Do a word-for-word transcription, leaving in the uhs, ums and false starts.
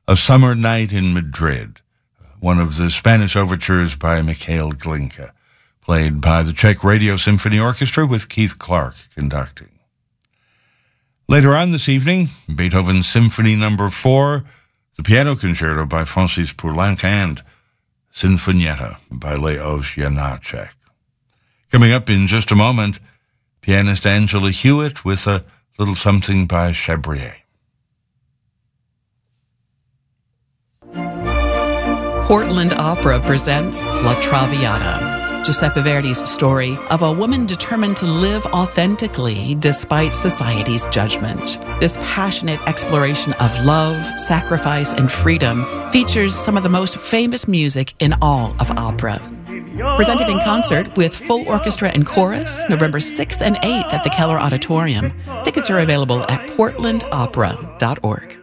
A Summer Night in Madrid, one of the Spanish overtures by Mikhail Glinka, played by the Czech Radio Symphony Orchestra with Keith Clark conducting. Later on this evening, Beethoven's Symphony Number Four, the Piano Concerto by Francis Poulenc, and Sinfonietta by Leos Janáček. Coming up in just a moment, pianist Angela Hewitt with a little something by Chabrier. Portland Opera presents La Traviata, Giuseppe Verdi's story of a woman determined to live authentically despite society's judgment. This passionate exploration of love, sacrifice, and freedom features some of the most famous music in all of opera. Presented in concert with full orchestra and chorus, November sixth and eighth at the Keller Auditorium. Tickets are available at portland opera dot org.